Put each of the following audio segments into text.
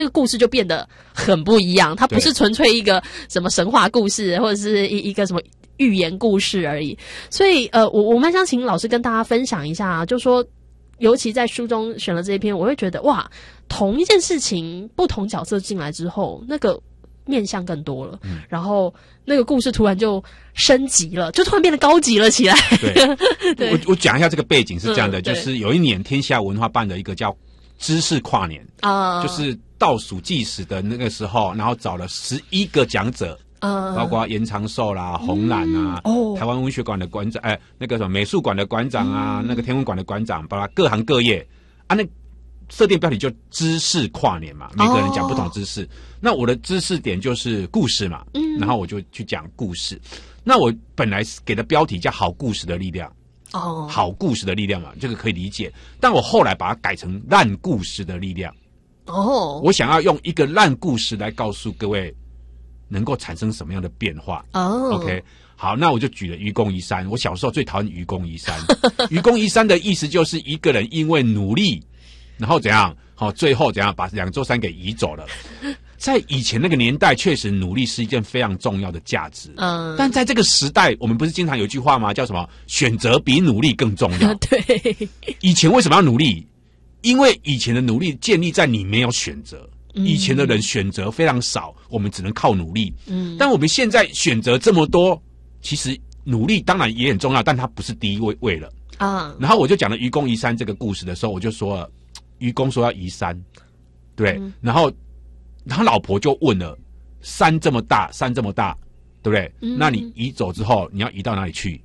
这个故事就变得很不一样，它不是纯粹一个什么神话故事，或者是一个什么寓言故事而已。所以我蛮想请老师跟大家分享一下啊，就说尤其在书中选了这一篇，我会觉得哇，同一件事情不同角色进来之后，那个面向更多了，然后那个故事突然就升级了，就突然变得高级了起来。 对，我讲一下这个背景是这样的，就是有一年天下文化办的一个叫知识跨年啊，就是倒数计时的那个时候，然后找了11个讲者。包括严长寿啦、洪览啊，台湾文学馆的馆长，那个什么美术馆的馆长啊，那个天文馆的馆长，包括各行各业啊，那设定标题就知识跨年嘛，每个人讲不同知识。那我的知识点就是故事嘛，然后我就去讲故事。那我本来给的标题叫好故事的力量，好故事的力量嘛，这个可以理解。但我后来把它改成烂故事的力量。我想要用一个烂故事来告诉各位。能够产生什么样的变化？OK， 好，那我就举了愚公移山。我小时候最讨厌愚公移山。愚公移山的意思就是一个人因为努力，然后怎样？最后怎样把2座山给移走了。在以前那个年代，确实努力是一件非常重要的价值。但在这个时代，我们不是经常有句话吗？叫什么？选择比努力更重要。 对。 以前为什么要努力？因为以前的努力建立在你没有选择。以前的人选择非常少，我们只能靠努力。但我们现在选择这么多，其实努力当然也很重要，但它不是第一位了啊。然后我就讲了愚公移山这个故事的时候，我就说了，愚公说要移山，对，然后他老婆就问了，山这么大，山这么大，对不对？那你移走之后，你要移到哪里去？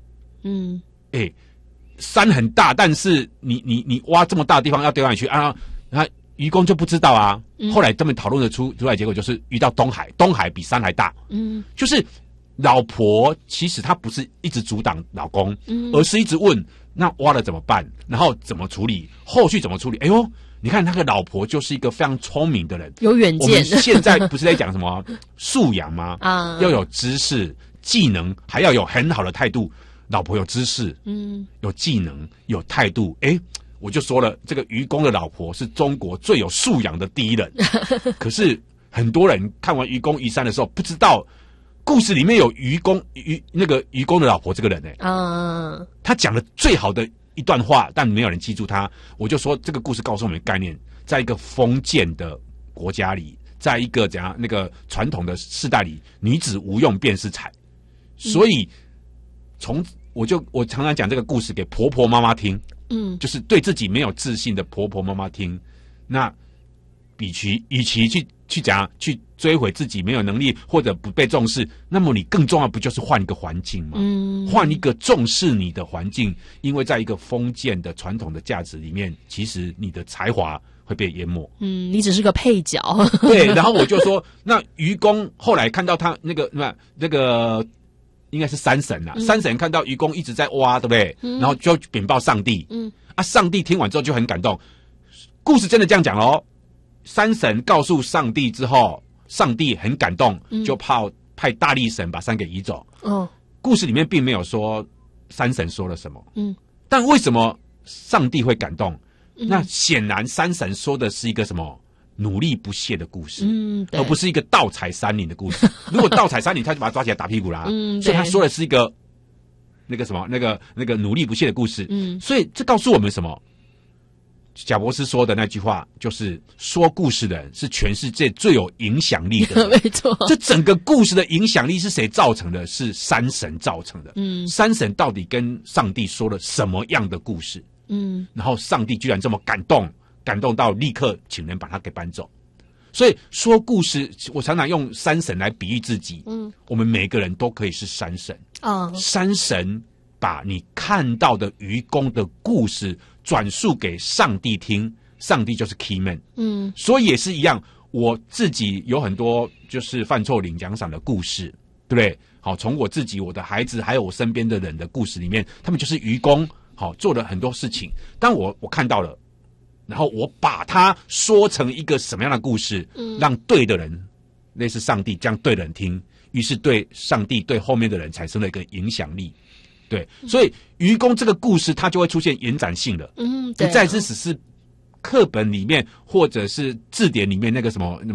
山很大，但是你挖这么大的地方要丢哪里去啊？愚公就不知道啊，后来他们讨论的出来结果就是移到东海，东海比山还大。就是老婆其实她不是一直阻挡老公，而是一直问那挖了怎么办，然后怎么处理，后续怎么处理。哎呦，你看那个老婆就是一个非常聪明的人， 有远见。 我们现在不是在讲什么素养吗？要有知识、技能，还要有很好的态度。老婆有知识，有技能，有态度，我就说了，这个愚公的老婆是中国最有素养的第一人。可是很多人看完愚公移山的时候，不知道故事里面有愚公的老婆这个人他讲了最好的一段话，但没有人记住他。我就说这个故事告诉我们概念，在一个封建的国家里，在一个怎样那个传统的世代里，女子无用便是财。所以我常常讲这个故事给婆婆妈妈听。就是对自己没有自信的婆婆妈妈听，那与其去讲去追悔自己没有能力或者不被重视，那么你更重要不就是换一个环境吗？换一个重视你的环境，因为在一个封建的传统的价值里面，其实你的才华会被淹没。你只是个配角。 对，然后我就说，那愚公后来看到他那个。应该是山神啦，山神看到愚公一直在挖，对不对？然后就禀报上帝。上帝听完之后就很感动。故事真的这样讲咯，山神告诉上帝之后，上帝很感动，就派大力神把山给移走。故事里面并没有说山神说了什么。但为什么上帝会感动？那显然山神说的是一个什么？努力不懈的故事，而不是一个盗采山林的故事。如果盗采山林，他就把他抓起来打屁股啦。所以他说的是一个那个努力不懈的故事。所以这告诉我们什么？贾博士说的那句话就是说故事的人是全世界最有影响力的人。 没错， 这整个故事的影响力是谁造成的？是山神造成的。山神到底跟上帝说了什么样的故事？然后上帝居然这么感动到立刻请人把他给搬走。所以说故事，我常常用山神来比喻自己。我们每个人都可以是山神。山神把你看到的愚公的故事转述给上帝听，上帝就是 key man。所以也是一样，我自己有很多就是犯错领奖赏的故事，对不对？好，从我自己、我的孩子还有我身边的人的故事里面，他们就是愚公，好做了很多事情，但我看到了，然后我把它说成一个什么样的故事，让对的人，类似上帝这样对的人听，于是对上帝对后面的人产生了一个影响力。对，所以愚公这个故事它就会出现延展性了。不再只是课本里面或者是字典里面那个什么